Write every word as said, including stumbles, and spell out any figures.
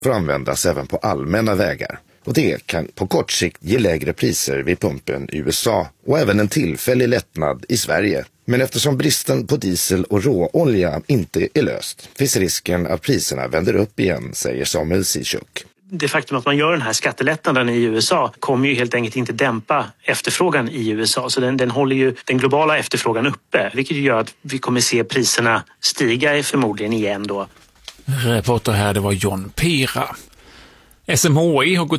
får användas även på allmänna vägar. Och det kan på kort sikt ge lägre priser vid pumpen i U S A och även en tillfällig lättnad i Sverige. Men eftersom bristen på diesel och råolja inte är löst finns risken att priserna vänder upp igen, säger Samuel Sishuk. Det faktum att man gör den här skattelättnaden i U S A kommer ju helt enkelt inte dämpa efterfrågan i U S A. Så den, den håller ju den globala efterfrågan uppe, vilket gör att vi kommer se priserna stiga förmodligen igen då. Reporter här, det var John Pera. S M H I har gått